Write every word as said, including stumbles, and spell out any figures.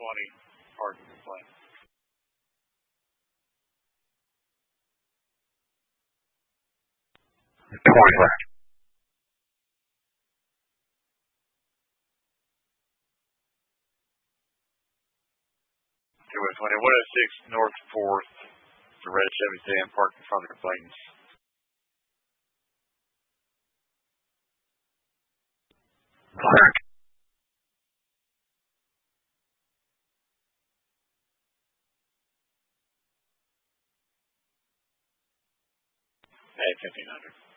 twenty, parking the plane. twenty-five. two one twenty, one oh six North fourth, the red Chevy sedan parked in front of the Clayton's. Clark. Hey, fifteen hundred.